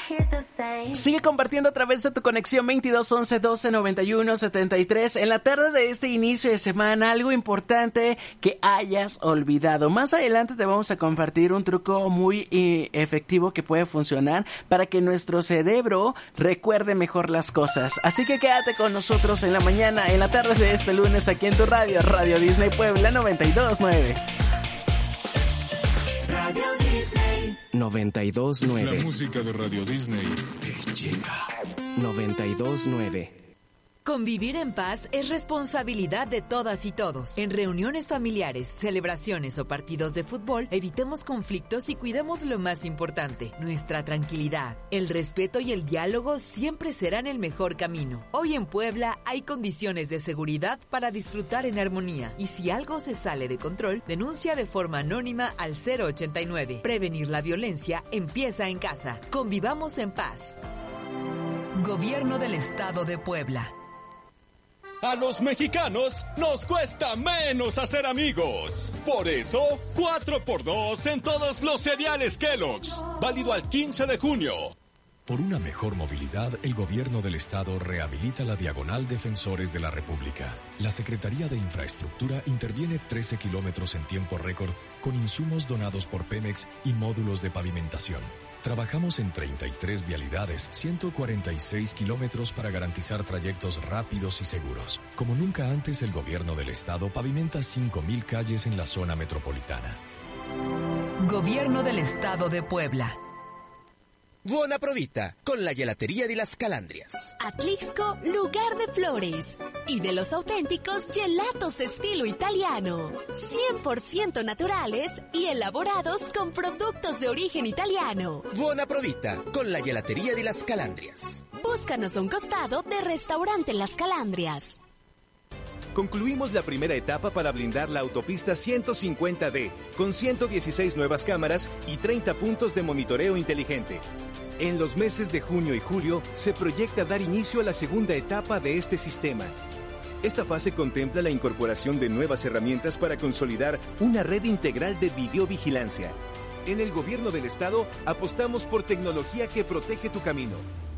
Sigue compartiendo a través de tu conexión 22 11 12 91 73. En la tarde de este inicio de semana, algo importante que hayas olvidado. Más adelante te vamos a compartir un truco muy efectivo que puede funcionar para que nuestro cerebro recuerde mejor las cosas. Así que quédate con nosotros en la mañana, en la tarde de este lunes, aquí en tu radio, Radio Disney Puebla 92.9. Radio Disney 92.9. La música de Radio Disney te llega. 92.9. Convivir en paz es responsabilidad de todas y todos. En reuniones familiares, celebraciones o partidos de fútbol, evitemos conflictos y cuidemos lo más importante, nuestra tranquilidad. El respeto y el diálogo siempre serán el mejor camino. Hoy en Puebla hay condiciones de seguridad para disfrutar en armonía. Y si algo se sale de control, denuncia de forma anónima al 089. Prevenir la violencia empieza en casa. Convivamos en paz. Gobierno del Estado de Puebla. A los mexicanos nos cuesta menos hacer amigos. Por eso, 4x2 en todos los cereales Kellogg's. Válido al 15 de junio. Por una mejor movilidad, el Gobierno del Estado rehabilita la Diagonal Defensores de la República. La Secretaría de Infraestructura interviene 13 kilómetros en tiempo récord con insumos donados por Pemex y módulos de pavimentación. Trabajamos en 33 vialidades, 146 kilómetros para garantizar trayectos rápidos y seguros. Como nunca antes, el Gobierno del Estado pavimenta 5,000 calles en la zona metropolitana. Gobierno del Estado de Puebla. Buona provita, con la gelatería de las Calandrias. Atlixco, lugar de flores. Y de los auténticos gelatos estilo italiano. 100% naturales y elaborados con productos de origen italiano. Buona provita, con la gelatería de las Calandrias. Búscanos a un costado de Restaurante Las Calandrias. Concluimos la primera etapa para blindar la autopista 150D, con 116 nuevas cámaras y 30 puntos de monitoreo inteligente. En los meses de junio y julio se proyecta dar inicio a la segunda etapa de este sistema. Esta fase contempla la incorporación de nuevas herramientas para consolidar una red integral de videovigilancia. En el Gobierno del Estado apostamos por tecnología que protege tu camino.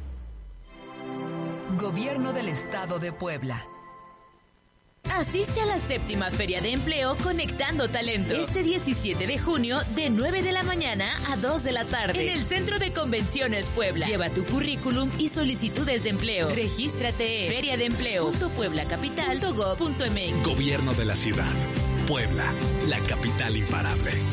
Gobierno del Estado de Puebla. Asiste a la 7ª Feria de Empleo Conectando Talento. Este 17 de junio, de 9 de la mañana a 2 de la tarde. En el Centro de Convenciones Puebla. Lleva tu currículum y solicitudes de empleo. Regístrate en feriadeempleo.pueblacapital.gov.mx. Gobierno de la Ciudad. Puebla, la capital imparable.